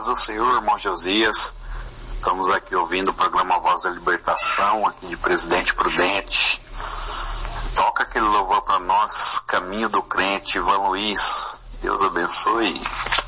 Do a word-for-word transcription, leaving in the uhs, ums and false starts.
paz do Senhor, irmão Josias. Estamos aqui ouvindo o programa Voz da Libertação, aqui de Presidente Prudente. Toca aquele louvor para nós, Caminho do Crente, Ivan Luiz. Deus abençoe.